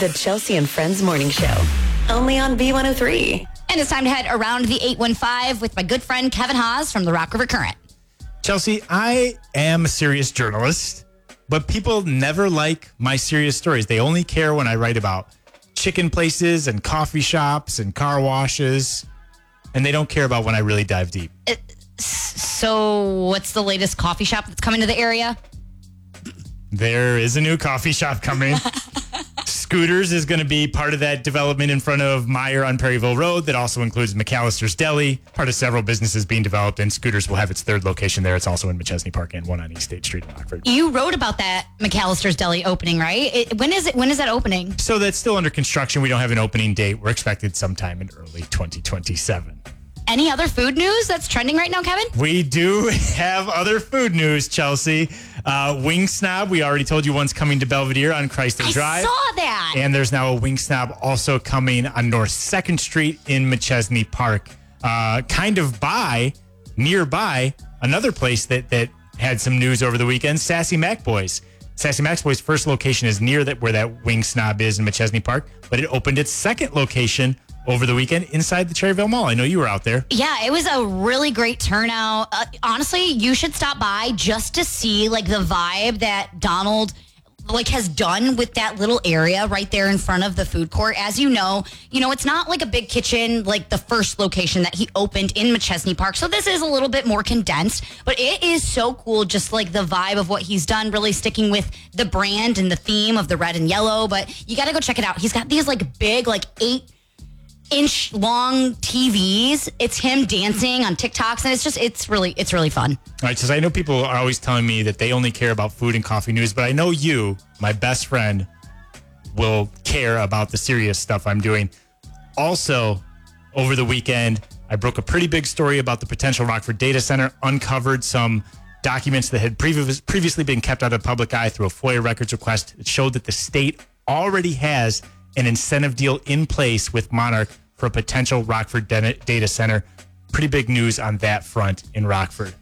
The Chelsea and Friends Morning Show. Only on B103. And it's time to head around the 815 with my good friend Kevin Haas from the Rock River Current. Chelsea, I am a serious journalist, but people never like my serious stories. They only care when I write about chicken places and coffee shops and car washes, and they don't care about when I really dive deep. So what's the latest coffee shop that's coming to the area? There is a new coffee shop coming. Scooters is going to be part of that development in front of Meyer on Perryville Road. That also includes McAllister's Deli, part of several businesses being developed, and Scooters will have its third location there. It's also in McChesney Park and one on East State Street in Rockford. You wrote about that McAllister's Deli opening, right? When is it? When is that opening? So that's still under construction. We don't have an opening date. We're expected sometime in early 2027. Any other food news that's trending right now, Kevin? We do have other food news, Chelsea. Wing Snob, we already told you one's coming to Belvedere on Chrysler Drive. I saw that. And there's now a Wing Snob also coming on North 2nd Street in McChesney Park. Nearby, another place that had some news over the weekend, Sassy Mac Boys. Sassy Mac Boys' first location is near where that Wing Snob is in McChesney Park, but it opened its second location over the weekend inside the Cherryville Mall. I know you were out there. Yeah, it was a really great turnout. Honestly, you should stop by just to see the vibe that Donald has done with that little area right there in front of the food court. As you know, it's not like a big kitchen like the first location that he opened in McChesney Park. So this is a little bit more condensed, but it is so cool, just the vibe of what he's done, really sticking with the brand and the theme of the red and yellow. But you got to go check it out. He's got these big 8-inch long TVs. It's him dancing on TikToks, and it's really fun. All right, so I know people are always telling me that they only care about food and coffee news, but I know you, my best friend, will care about the serious stuff I'm doing. Also, over the weekend, I broke a pretty big story about the potential Rockford data center, uncovered some documents that had previously been kept out of public eye through a FOIA records request. It showed that the state already has an incentive deal in place with Monarch for a potential Rockford data center. Pretty big news on that front in Rockford.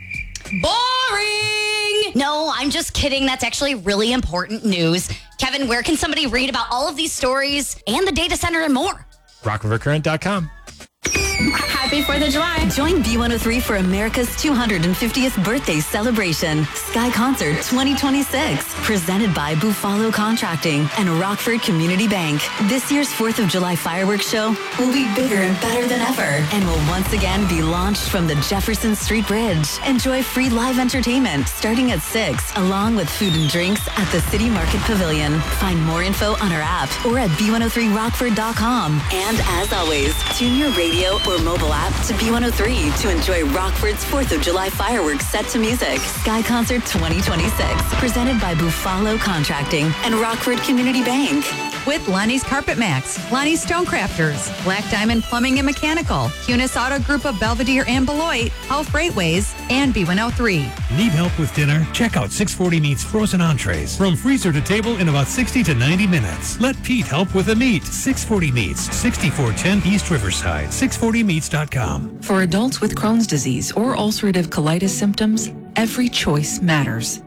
Boring! No, I'm just kidding. That's actually really important news. Kevin, where can somebody read about all of these stories and the data center and more? RockRiverCurrent.com. Happy 4th of July. Join B103 for America's 250th birthday celebration. Sky Concert 2026. Presented by Buffalo Contracting and Rockford Community Bank. This year's 4th of July fireworks show will be bigger and better than ever and will once again be launched from the Jefferson Street Bridge. Enjoy free live entertainment starting at 6, along with food and drinks at the City Market Pavilion. Find more info on our app or at b103rockford.com. And as always, tune your radio or mobile app to B103 to enjoy Rockford's 4th of July fireworks set to music. Sky Concert 2026. Presented by Buffalo Contracting and Rockford Community Bank. With Lonnie's Carpet Max, Lonnie's Stonecrafters, Black Diamond Plumbing and Mechanical, Cunis Auto Group of Belvedere and Beloit, Hull Freightways, and B103. Need help with dinner? Check out 640 Meats Frozen Entrees. From freezer to table in about 60 to 90 minutes. Let Pete help with the meat. 640 Meats, 6410 East Riverside, 640meats.com. For adults with Crohn's disease or ulcerative colitis symptoms, every choice matters.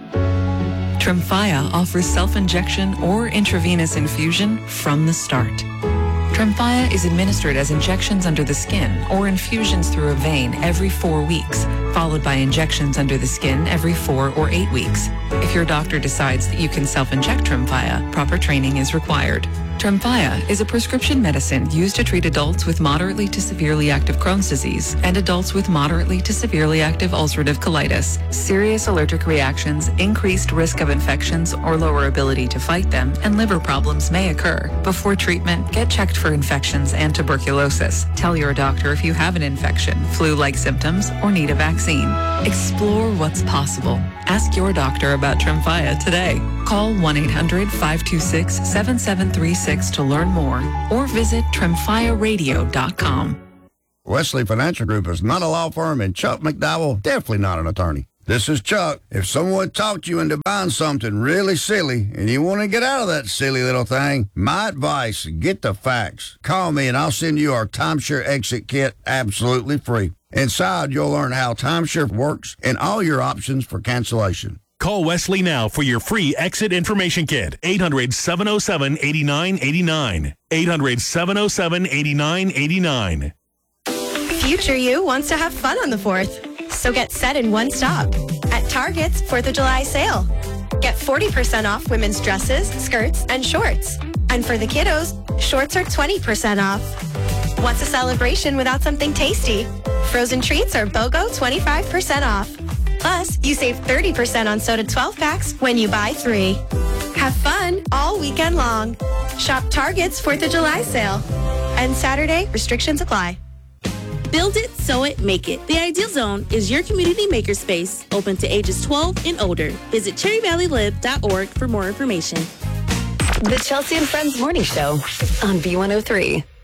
Tremfya offers self-injection or intravenous infusion from the start. Tremfya is administered as injections under the skin or infusions through a vein every 4 weeks, followed by injections under the skin every 4 or 8 weeks. If your doctor decides that you can self-inject Tremfya, proper training is required. Tremfya is a prescription medicine used to treat adults with moderately to severely active Crohn's disease and adults with moderately to severely active ulcerative colitis. Serious allergic reactions, increased risk of infections or lower ability to fight them, and liver problems may occur. Before treatment, get checked for infections and tuberculosis. Tell your doctor if you have an infection, flu-like symptoms, or need a vaccine. Explore what's possible. Ask your doctor about Tremfya today. Call 1-800-526-7736 to learn more or visit tremfyaradio.com. Wesley Financial Group is not a law firm, and Chuck McDowell, definitely not an attorney. This is Chuck. If someone talked you into buying something really silly and you want to get out of that silly little thing, my advice, get the facts. Call me and I'll send you our timeshare exit kit absolutely free. Inside, you'll learn how timeshare works and all your options for cancellation. Call Wesley now for your free exit information kit. 800-707-8989. 800-707-8989. Future you wants to have fun on the 4th, so get set in one stop at Target's 4th of July sale. Get 40% off women's dresses, skirts, and shorts. And for the kiddos, shorts are 20% off. What's a celebration without something tasty? Frozen treats are BOGO 25% off. Plus, you save 30% on soda 12-packs when you buy 3. Have fun all weekend long. Shop Target's 4th of July sale. And Saturday, restrictions apply. Build it, sew it, make it. The Ideal Zone is your community makerspace, open to ages 12 and older. Visit cherryvalleylib.org for more information. The Chelsea and Friends Morning Show on B103.